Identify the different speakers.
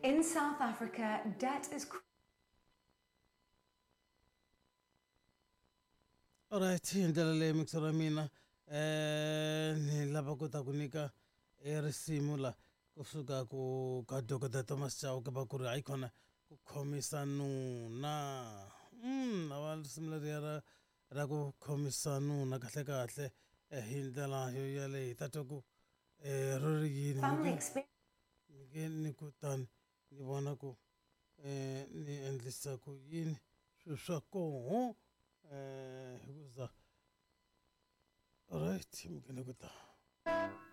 Speaker 1: In South Africa, debt is...
Speaker 2: Alright, ndlela leyi mixer mina ni lava ku ta ku nyika risimu la kusuka ku ka Dr. Thomas Chauke va ku ri hayi khona ku khomisa nuna na va risimu leriya ra ku khomisa nuna kahle kahle hi ndlela yo yaleyo hi ta twa ku ro ri yini ni kutani ni vona ku ni endlisa ku yini swilo swa koho hikuza alright mgene ku ta